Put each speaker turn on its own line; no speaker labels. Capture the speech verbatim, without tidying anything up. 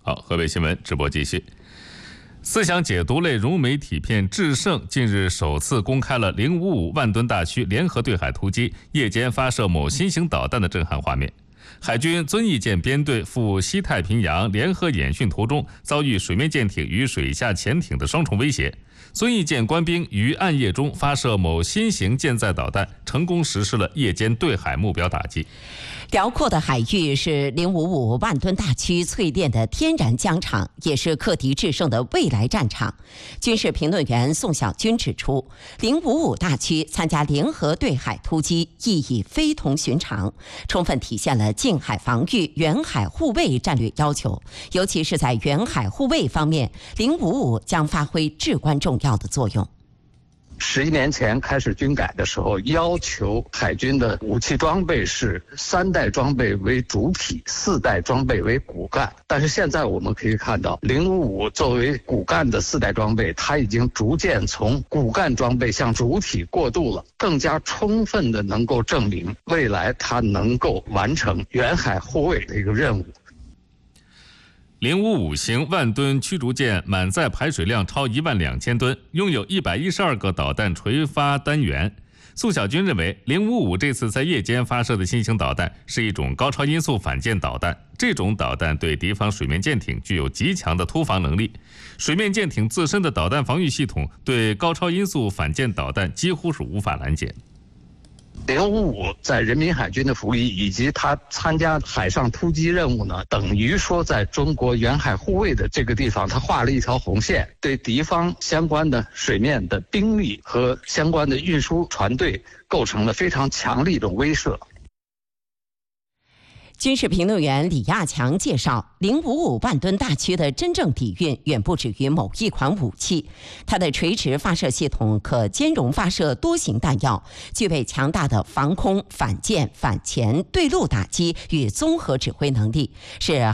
好，河北新闻直播继续。思想解读类融媒体片《智胜》近日首次公开了零五五万吨大驱联合对海突击夜间发射某新型导弹的震撼画面。海军遵义舰编队赴西太平洋联合演训途中，遭遇水面舰艇与水下潜艇的双重威胁。遵义舰官兵于暗夜中发射某新型舰载导弹，成功实施了夜间对海目标打击。
辽阔的海域是零五五万吨大驱淬炼的天然疆场，也是克敌制胜的未来战场。军事评论员宋小军指出，零五五大驱参加联合对海突击意义非同寻常，充分体现了近海防御、远海护卫战略要求。尤其是在远海护卫方面，零五五将发挥至关重要的作用。
十一年前开始军改的时候，要求海军的武器装备是三代装备为主体，四代装备为骨干。但是现在我们可以看到，零五五作为骨干的四代装备，它已经逐渐从骨干装备向主体过渡了，更加充分的能够证明未来它能够完成远海护卫的一个任务。
零五五型万吨驱逐舰满载排水量超一万两千吨，拥有一百一十二个导弹垂发单元。宋小军认为，零五五这次在夜间发射的新型导弹是一种高超音速反舰导弹，这种导弹对敌方水面舰艇具有极强的突防能力。水面舰艇自身的导弹防御系统对高超音速反舰导弹几乎是无法拦截。
零五五在人民海军的服役以及他参加海上突击任务呢，等于说在中国远海护卫的这个地方，他画了一条红线，对敌方相关的水面的兵力和相关的运输船队构成了非常强力的威慑。
军事评论员李亚强介绍，零五五万吨大驱的真正底蕴远不止于某一款武器，它的垂直发射系统可兼容发射多型弹药，具备强大的防空、反舰、反潜、对陆打击与综合指挥能力，是